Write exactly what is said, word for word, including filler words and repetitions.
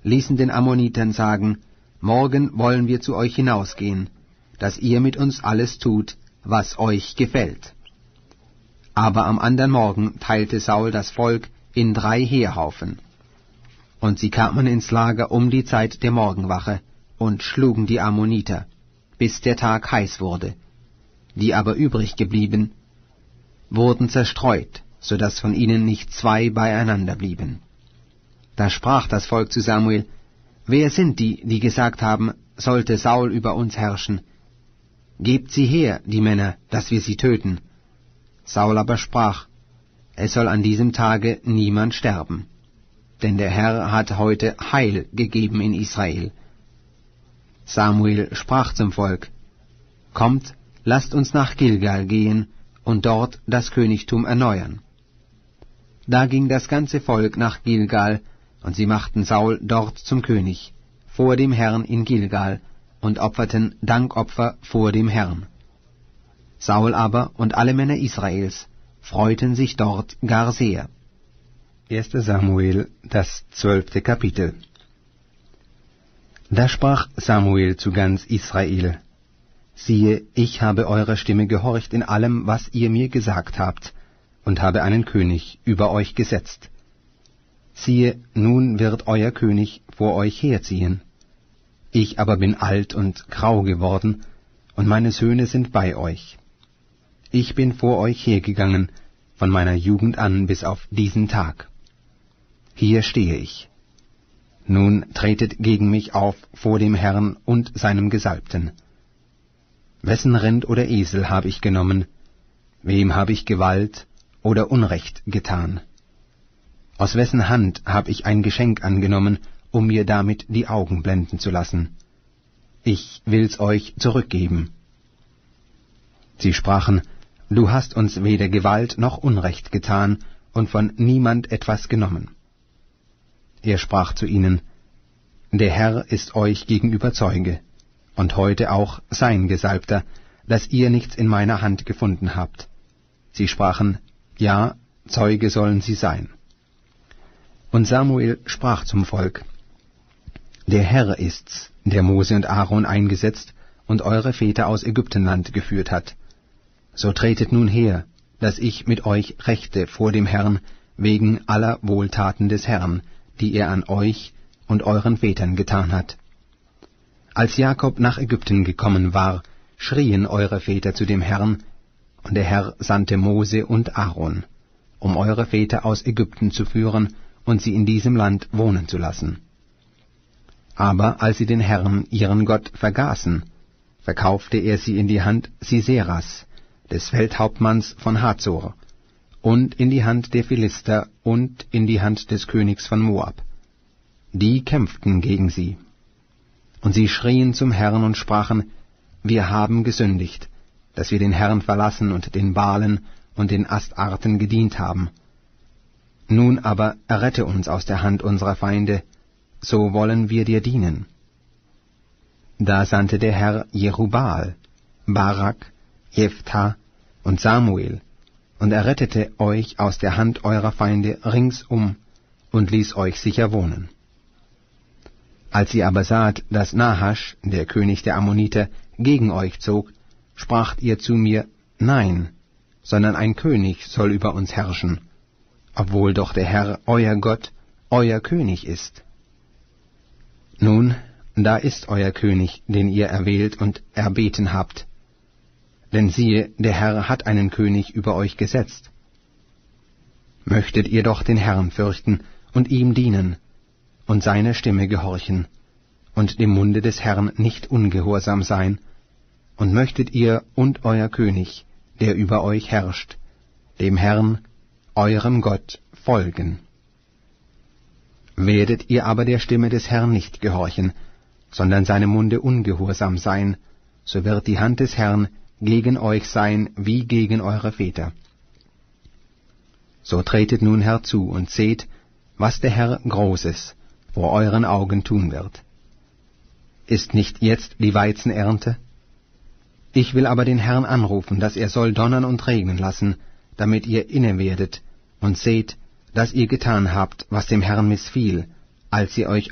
ließen den Ammonitern sagen, »Morgen wollen wir zu euch hinausgehen, dass ihr mit uns alles tut, was euch gefällt.« Aber am andern Morgen teilte Saul das Volk in drei Heerhaufen. Und sie kamen ins Lager um die Zeit der Morgenwache und schlugen die Ammoniter, bis der Tag heiß wurde. Die aber übrig geblieben, wurden zerstreut, so dass von ihnen nicht zwei beieinander blieben. Da sprach das Volk zu Samuel, »Wer sind die, die gesagt haben, sollte Saul über uns herrschen? Gebt sie her, die Männer, dass wir sie töten.« Saul aber sprach, »Es soll an diesem Tage niemand sterben, denn der Herr hat heute Heil gegeben in Israel.« Samuel sprach zum Volk, »Kommt, lasst uns nach Gilgal gehen und dort das Königtum erneuern.« Da ging das ganze Volk nach Gilgal, und sie machten Saul dort zum König, vor dem Herrn in Gilgal, und opferten Dankopfer vor dem Herrn. Saul aber und alle Männer Israels freuten sich dort gar sehr. erster Samuel, das zwölfte Kapitel. Da sprach Samuel zu ganz Israel, »Siehe, ich habe eurer Stimme gehorcht in allem, was ihr mir gesagt habt, und habe einen König über euch gesetzt. Siehe, nun wird euer König vor euch herziehen. Ich aber bin alt und grau geworden, und meine Söhne sind bei euch. Ich bin vor euch hergegangen, von meiner Jugend an bis auf diesen Tag. Hier stehe ich. Nun tretet gegen mich auf vor dem Herrn und seinem Gesalbten. Wessen Rind oder Esel habe ich genommen? Wem habe ich Gewalt oder Unrecht getan? Aus wessen Hand habe ich ein Geschenk angenommen, um mir damit die Augen blenden zu lassen? Ich will's euch zurückgeben.« Sie sprachen, »Du hast uns weder Gewalt noch Unrecht getan und von niemand etwas genommen.« Er sprach zu ihnen, »Der Herr ist euch gegenüber Zeuge, und heute auch sein Gesalbter, dass ihr nichts in meiner Hand gefunden habt.« Sie sprachen, »Ja, Zeuge sollen sie sein.« Und Samuel sprach zum Volk, »Der Herr ist's, der Mose und Aaron eingesetzt und eure Väter aus Ägyptenland geführt hat. So tretet nun her, dass ich mit euch rechte vor dem Herrn wegen aller Wohltaten des Herrn, die er an euch und euren Vätern getan hat. Als Jakob nach Ägypten gekommen war, schrien eure Väter zu dem Herrn, und der Herr sandte Mose und Aaron, um eure Väter aus Ägypten zu führen und sie in diesem Land wohnen zu lassen. Aber als sie den Herrn, ihren Gott, vergaßen, verkaufte er sie in die Hand Siseras, des Feldhauptmanns von Hazor, und in die Hand der Philister und in die Hand des Königs von Moab. Die kämpften gegen sie. Und sie schrien zum Herrn und sprachen, wir haben gesündigt, dass wir den Herrn verlassen und den Baalen und den Astarten gedient haben. Nun aber errette uns aus der Hand unserer Feinde, so wollen wir dir dienen. Da sandte der Herr Jerubbaal, Barak, Jephthah und Samuel, und errettete euch aus der Hand eurer Feinde ringsum und ließ euch sicher wohnen. Als ihr aber saht, dass Nahasch, der König der Ammoniter, gegen euch zog, spracht ihr zu mir, nein, sondern ein König soll über uns herrschen, obwohl doch der Herr, euer Gott, euer König ist. Nun, da ist euer König, den ihr erwählt und erbeten habt. Denn siehe, der Herr hat einen König über euch gesetzt. Möchtet ihr doch den Herrn fürchten und ihm dienen und seiner Stimme gehorchen und dem Munde des Herrn nicht ungehorsam sein, und möchtet ihr und euer König, der über euch herrscht, dem Herrn, eurem Gott, folgen. Werdet ihr aber der Stimme des Herrn nicht gehorchen, sondern seinem Munde ungehorsam sein, so wird die Hand des Herrn gegen euch sein wie gegen eure Väter. So tretet nun herzu und seht, was der Herr Großes vor euren Augen tun wird. Ist nicht jetzt die Weizenernte? Ich will aber den Herrn anrufen, dass er soll donnern und regnen lassen, damit ihr inne werdet und seht, dass ihr getan habt, was dem Herrn missfiel, als ihr euch